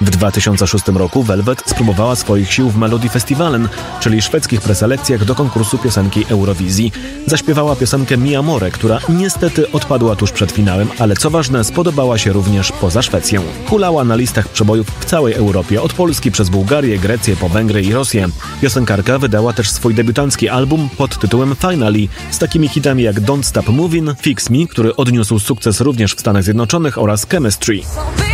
W 2006 roku Velvet spróbowała swoich sił w Melodifestivalen, czyli szwedzkich preselekcjach do konkursu piosenki Eurowizji. Zaśpiewała piosenkę Mi Amore, która niestety odpadła tuż przed finałem, ale co ważne, spodobała się również poza Szwecją. Hulała na listach przebojów w całej Europie, od Polski przez Bułgarię, Grecję, po Węgry i Rosję. Piosenkarka wydała też swój debiutancki album pod tytułem Finally, z takimi hitami jak Don't Stop Movin', Fix Me, który odniósł sukces również w Stanach Zjednoczonych, oraz Chemistry.